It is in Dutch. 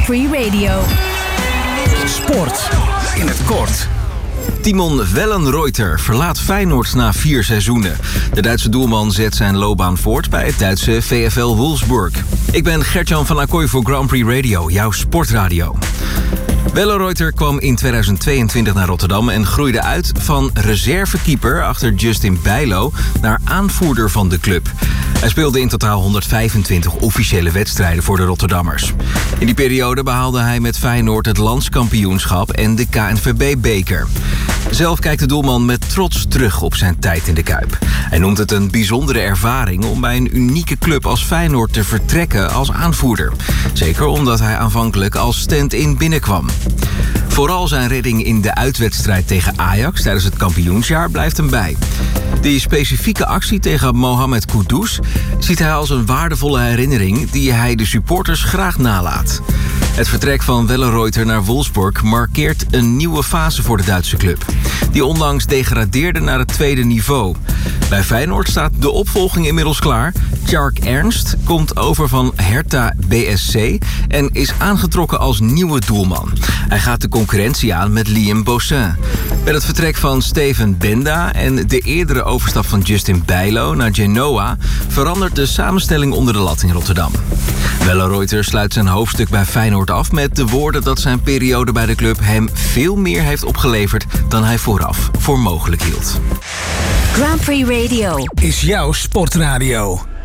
Prix Radio. Sport in het kort. Timon Wellenreuter verlaat Feyenoord na 4 seizoenen. De Duitse doelman zet zijn loopbaan voort bij het Duitse VfL Wolfsburg. Ik ben Gert-Jan van Acquoy voor Grand Prix Radio, jouw sportradio. Wellenreuter kwam in 2022 naar Rotterdam en groeide uit van reservekeeper achter Justin Bijlo naar aanvoerder van de club. Hij speelde in totaal 125 officiële wedstrijden voor de Rotterdammers. In die periode behaalde hij met Feyenoord het landskampioenschap en de KNVB-beker. Zelf kijkt de doelman met trots terug op zijn tijd in de Kuip. Hij noemt het een bijzondere ervaring om bij een unieke club als Feyenoord te vertrekken als aanvoerder. Zeker omdat hij aanvankelijk als stand-in binnenkwam. Vooral zijn redding in de uitwedstrijd tegen Ajax tijdens het kampioensjaar blijft hem bij. Die specifieke actie tegen Mohamed Kudus ziet hij als een waardevolle herinnering die hij de supporters graag nalaat. Het vertrek van Wellenreuter naar Wolfsburg markeert een nieuwe fase voor de Duitse club, die onlangs degradeerde naar het tweede niveau. Bij Feyenoord staat de opvolging inmiddels klaar. Tjark Ernst komt over van Hertha BSC en is aangetrokken als nieuwe doelman. Hij gaat de concurrentie aan met Liam Bossin. Met het vertrek van Steven Benda en de eerdere overstap van Justin Bijlo naar Genoa verandert de samenstelling onder de lat in Rotterdam. Wellenreuter sluit zijn hoofdstuk bij Feyenoord af met de woorden dat zijn periode bij de club hem veel meer heeft opgeleverd dan hij vooraf voor mogelijk hield. Grand Prix Radio Is jouw sportradio.